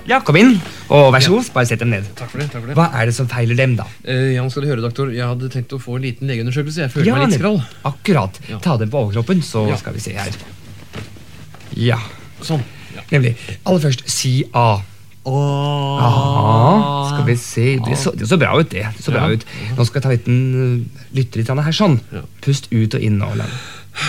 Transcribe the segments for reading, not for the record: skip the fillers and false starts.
Ja, kom inn, og vær så god, bare sett dem ned. Takk for det. Hva er det som feiler dem da? Ja, nå skal du høre, doktor. Jeg hadde tenkt å få en liten legeundersøkelse. Jeg føler meg litt skrall. Akkurat. Ja. Ta dem på overkroppen, så skal vi se her. Ja. Sånn. Ja. Nemlig. Aller først, si A. Aha, skal vi se. Det så bra ut, det. Det så bra ut. Nå skal jeg ta lytte litt her, sånn. Pust ut og inn og lang.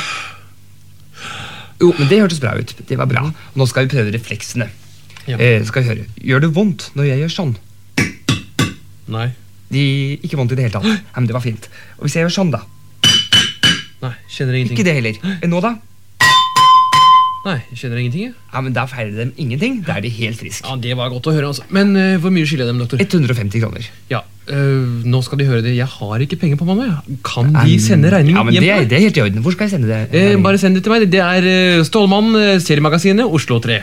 Jo, men det hørtes bra ut. Det var bra. Nå skal vi prøve refleksene. Skal vi høre. Gjør det vondt når jeg gjør sånn? Nei. Ikke vondt i det hele tatt. Ja, men det var fint. Og hvis jeg gjør sånn da? Nei, kjenner ingenting. Ikke det heller. Nå da? Nei, kjenner ingenting. Ja, men da feiler dem ingenting. Da er de helt friske. Ja, det var godt å høre altså. Men hvor mye skylder dem, doktor? 150 kroner. Ja, nå skal de høre det. Jeg har ikke penger på mamma. Kan de sende regningen hjem? Ja, men det er helt i orden. Hvor skal jeg sende det? Bare send det til meg. Det er Stålmann, seriemagasinet, Oslo 3.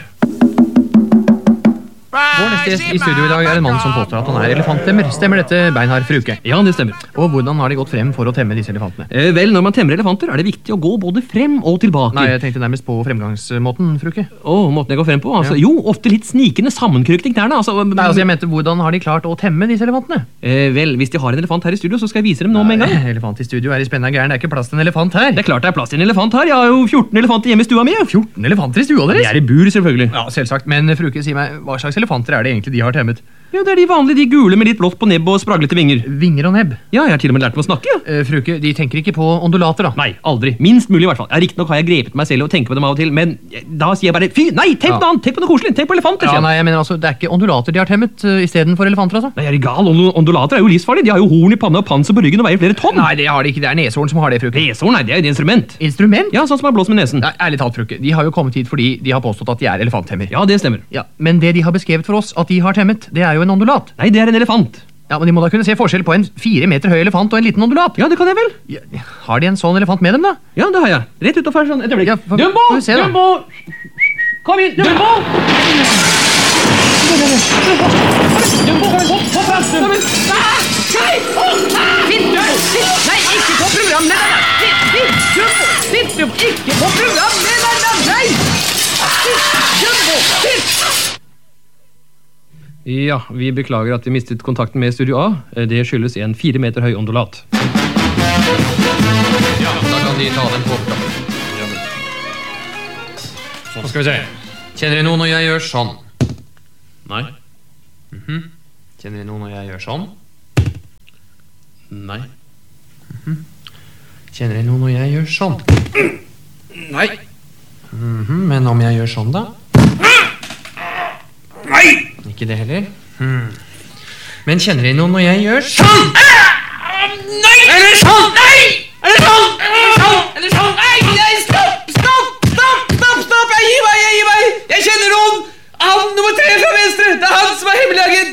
Vår neste gjest i studio i dag er en mann som påstår at han er elefanttemmer. Stemmer dette, Beinhard Fruke? Ja, det stemmer. Og hvordan har de gått frem for å temme disse elefantene? Vel, når man temmer elefanter er det viktig å gå både frem og tilbake. Nei, jeg tenkte nærmest på fremgangsmåten, Fruke. Måten jeg går frem på? Altså, jo, ofte litt snikende, sammenkrykt i knærne. Nei, jeg mente, hvordan har de klart å temme disse elefantene? Vel, hvis de har en elefant her i studio, så skal jeg vise dem nå med en gang. Elefant i studio er i spennende gæren, det er ikke plass til en elefant her. Det er klart det er plass til en elefant her. Jeg har jo 14 elefanter hjemme i stua mi. 14 elefanter i stua deres? De er i bur, selvfølgelig. Ja, selvsagt, men Fruke, si meg, hva slags elefanter er det egentlig de har temmet? Ja, det er de vanlige, de gule med litt blått på nebb og spraglete vinger. Vinger og nebb? Ja, jeg har til og med lært dem å snakke. Fruke, de tenker ikke på ondulater da? Nei, aldri. Minst mulig i hvert fall. Riktignok har jeg grepet meg selv og tenker på dem av og til, men da sier jeg bare, fy, nei, tenk på noe annet, tenk på noe koselig, tenk på elefanter. Ja, nei, jeg mener altså, det er ikke ondulater de har temmet i stedet for elefanter, altså? Nei, jeg er gal, ondulater er jo livsfarlige, de har jo horn i panna og panser på ryggen og veier flere tonn. Nei, det har de ikke, det er neshorn som har det, Fruke. Neshorn, nei, det er jo et instrument. Instrument? Ja, sånn som er blåst med nesen. Nei, ærlig talt, Fruke, de har jo kommet hit fordi de har påstått at de er elefanttemmer. Ja, det stemmer. Ja, men det de har beskrevet for oss at de har temmet, det er jo en ondulat. Nei, det er en elefant. Ja, men de må da kunne se forskjell på en 4 meter høy elefant og en liten ondulat. Ja, det kan jeg vel. Ja, har de en sånn elefant med dem da? Ja, det har jeg. Rett utenfor sånn, et øyeblikk. Ja, Dumbo! se, Dumbo! Kom inn, Dumbo! Dumbo, hopp fram! Nei, ikke på programlederen! Sitt, ikke på programlederen! Nei! Dumbo, sitt! Ja, vi beklager at vi mistet kontakten med Studio A. Det skyldes en 4 meter høy ondulat. Ja, da kan de ta den på. Nå skal vi se. Kjenner dere noe når jeg gjør sånn? Nei. Kjenner dere noe når jeg gjør sånn? Nei. Kjenner dere noe når jeg gjør sånn? Nei. Men om jeg gjør sånn da? Nei! Ikke det heller. Men kjenner dere noe når jeg gjør sånn? Nei! Eller sånn! Nei! Eller sånn! Eller sånn! Eller sånn! Nei! Stopp! Jeg gir meg! Jeg kjenner noen! Han nummer 3 fra venstre! Det er han som er hemmelig agent!